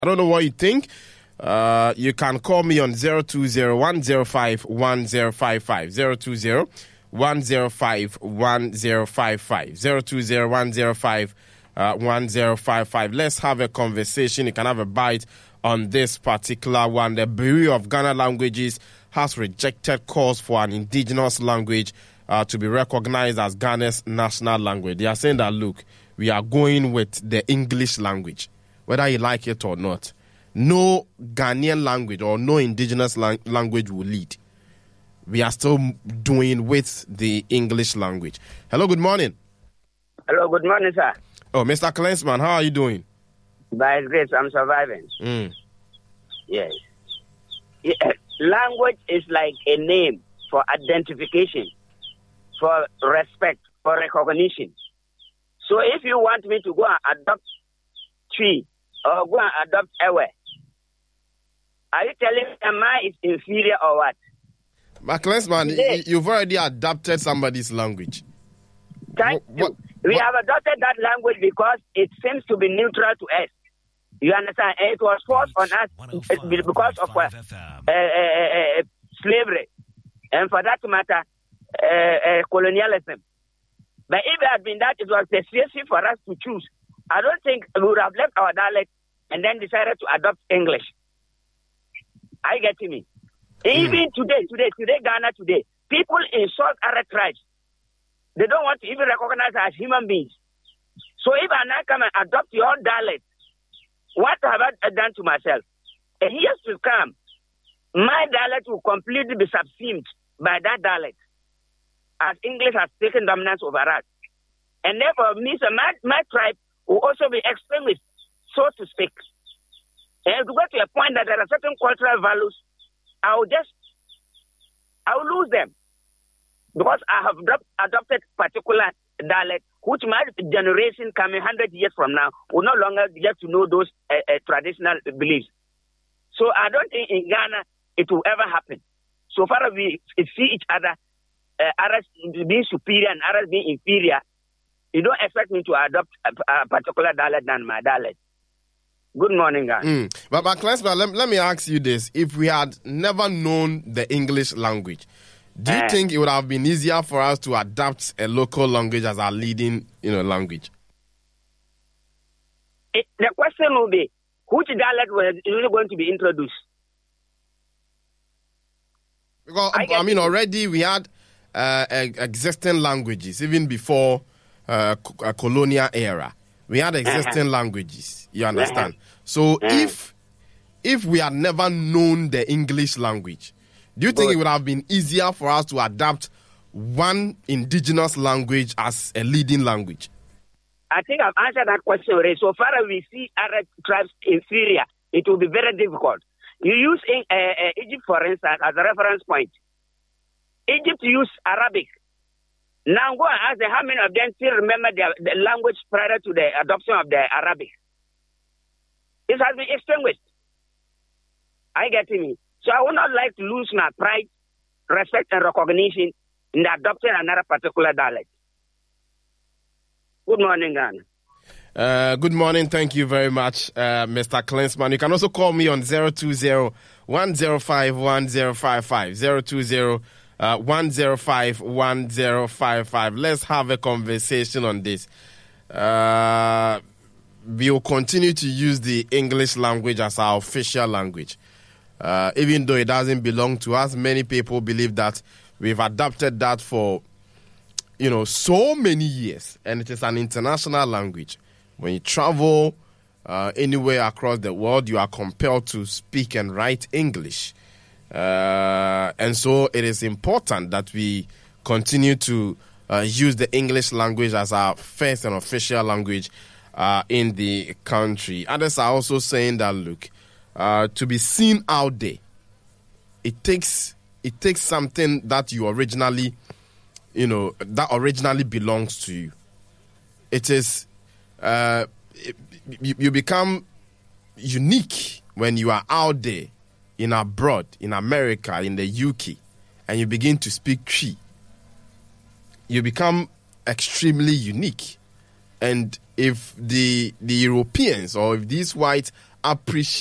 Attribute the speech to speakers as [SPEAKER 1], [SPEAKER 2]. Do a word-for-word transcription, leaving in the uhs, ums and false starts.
[SPEAKER 1] I don't know what you think. Uh, you can call me on zero two zero, one zero five, one zero five five, zero two zero, one zero five, one zero five five, zero two zero, one zero five, one zero five five. Let's have a conversation. You can have a bite on this particular one. The Bureau of Ghana Languages has rejected calls for an indigenous language uh, to be recognized as Ghana's national language. They are saying that, look, we are going with the English language, whether you like it or not. No Ghanaian language or no indigenous lang- language will lead. We are still doing with the English language. Hello, good morning.
[SPEAKER 2] Hello, good morning, sir.
[SPEAKER 1] Oh, Mister Klinsman, how are you doing?
[SPEAKER 2] By grace, I'm surviving.
[SPEAKER 1] Mm.
[SPEAKER 2] Yes. Yeah. Language is like a name for identification, for respect, for recognition. So if you want me to go and adopt tree or go and adopt Ewe, are you telling me am I is inferior or what?
[SPEAKER 1] But Klinsman, y- you've already adopted somebody's language.
[SPEAKER 2] Thank
[SPEAKER 1] what,
[SPEAKER 2] you.
[SPEAKER 1] what,
[SPEAKER 2] we
[SPEAKER 1] what?
[SPEAKER 2] have adopted that language because it seems to be neutral to us. You understand? And it was forced on us because of uh, uh, uh, uh, slavery. And for that matter, uh, uh, colonialism. But if it had been that, it was necessary for us to choose. I don't think we would have left our dialect and then decided to adopt English. I get me. Even mm. today, today, today, Ghana today, people insult other tribes. They don't want to even recognize us as human beings. So if I now come and adopt your dialect, what have I done to myself? And years to come, my dialect will completely be subsumed by that dialect, as English has taken dominance over us. And therefore, me, so my, my tribe will also be extinguished, so to speak. And to go to a point that there are certain cultural values, I will just, I will lose them. Because I have adop- adopted particular dialect, which my generation coming one hundred years from now will no longer get to know those uh, uh, traditional beliefs. So I don't think in Ghana it will ever happen. So far as we see each other, uh, others being superior and others being inferior, you don't expect me to adopt a, a particular dialect than my dialect. Good morning, guys.
[SPEAKER 1] Mm. But, but Klinsman, let, let me ask you this. If we had never known the English language, do you uh, think it would have been easier for us to adapt a local language as our leading, you know, language?
[SPEAKER 2] It, the question will be, which dialect was really going to be introduced?
[SPEAKER 1] Because, I, I mean, already we had uh, existing languages, even before uh, a colonial era. We had existing uh-huh. languages, you understand? Uh-huh. So uh-huh. if if we had never known the English language, do you think but, it would have been easier for us to adapt one indigenous language as a leading language?
[SPEAKER 2] I think I've answered that question already. So far as we see other tribes inferior, it will be very difficult. You use in, uh, uh, Egypt, for instance, as a reference point. Egypt used Arabic. Now go and ask them how many of them still remember their, the language prior to the adoption of the Arabic. It has been extinguished. I get me. So I would not like to lose my pride, respect, and recognition in adopting another particular dialect. Good morning, Ghana.
[SPEAKER 1] Uh, good morning. Thank you very much, uh, Mister Klinsman. You can also call me on zero two zero, one zero five, one zero five five, zero two zero, one zero five, one zero five five. Let's have a conversation on this. Uh, we will continue to use the English language as our official language. Uh, even though it doesn't belong to us, many people believe that we've adopted that for, you know, so many years, and it is an international language. When you travel uh, anywhere across the world, you are compelled to speak and write English. Uh, and so it is important that we continue to uh, use the English language as our first and official language uh, in the country. Others are also saying that, look, uh, to be seen out there, it takes it takes something that you originally, you know, that originally belongs to you. It is, uh, it, you, you become unique when you are out there in abroad, in America, in the U K, and you begin to speak Twi. You become extremely unique. And if the the Europeans or if these whites appreciate